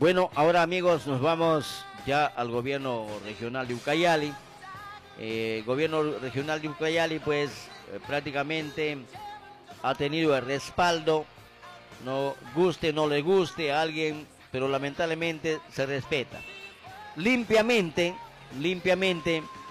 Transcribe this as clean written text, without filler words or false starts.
Bueno, ahora amigos, nos vamos ya al gobierno regional de Ucayali. Gobierno regional de Ucayali, pues prácticamente ha tenido el respaldo, no guste, no le guste a alguien, pero lamentablemente se respeta. Limpiamente